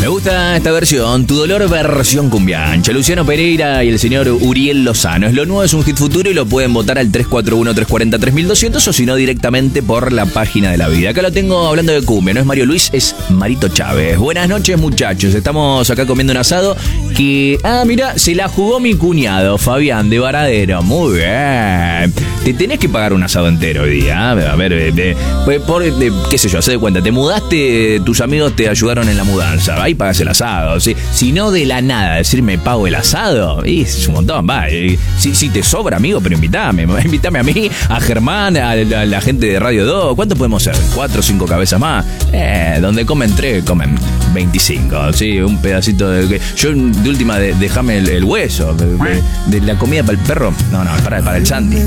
Me gusta esta versión, Tu Dolor versión cumbiancha. Luciano Pereira y el señor Uriel Lozano. Es lo nuevo, es un hit futuro y lo pueden votar al 341-340-3200 o si no directamente por la página de la vida. Acá lo tengo hablando de cumbia, no es Mario Luis, es Marito Chávez. Buenas noches, muchachos. Estamos acá comiendo un asado que... mira, se la jugó mi cuñado, Fabián, de Varadero. Muy bien. Te tenés que pagar un asado entero hoy día. A ver, qué sé yo, hacé de cuenta. Te mudaste, tus amigos te ayudaron en la mudanza. Ahí pagas el asado. ¿Sí? Si no de la nada decirme pago el asado, es un montón. Va. Si te sobra, amigo, pero invítame a mí, a Germán, a la gente de Radio 2. ¿Cuánto podemos ser? 4 o 5 cabezas más. Donde comen 3, comen 25. Sí, un pedacito de... Yo de última, déjame el hueso. De la comida para el perro. No, para el Santi.